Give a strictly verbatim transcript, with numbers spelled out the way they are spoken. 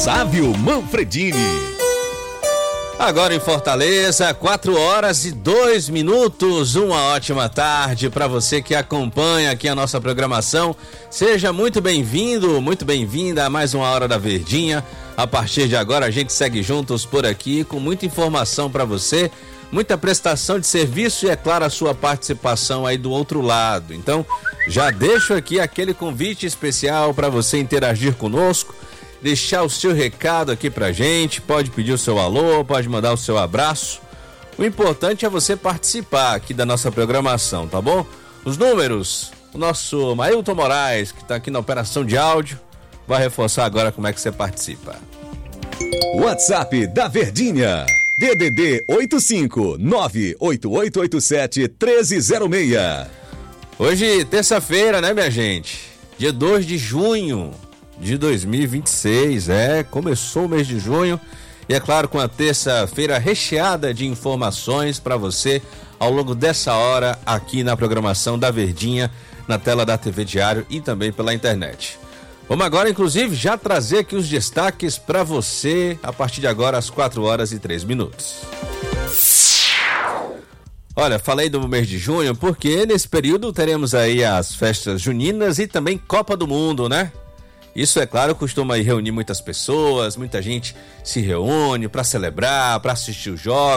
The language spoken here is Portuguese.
Sávio Manfredini. Agora em Fortaleza, quatro horas e dois minutos. Uma ótima tarde para você que acompanha aqui a nossa programação. Seja muito bem-vindo, muito bem-vinda a mais uma Hora da Verdinha. A partir de agora a gente segue juntos por aqui com muita informação para você, muita prestação de serviço e, é claro, a sua participação aí do outro lado. Então, já deixo aqui aquele convite especial para você interagir conosco, deixar o seu recado aqui pra gente, pode pedir o seu alô, pode mandar o seu abraço. O importante é você participar aqui da nossa programação, tá bom? Os números, o nosso Mailton Moraes, que tá aqui na operação de áudio, vai reforçar agora como é que você participa. WhatsApp da Verdinha, D D D oito cinco nove oito oito oito sete um três zero seis. Hoje, terça-feira, né, minha gente? Dia dois de junho de dois mil e vinte e seis, é, começou o mês de junho e, é claro, com a terça-feira recheada de informações para você ao longo dessa hora aqui na programação da Verdinha, na tela da T V Diário e também pela internet. Vamos agora, inclusive, já trazer aqui os destaques para você a partir de agora às quatro horas e três minutos. Olha, falei do mês de junho porque nesse período teremos aí as festas juninas e também Copa do Mundo, né? Isso, é claro, costuma reunir muitas pessoas, muita gente se reúne para celebrar, para assistir os jogos.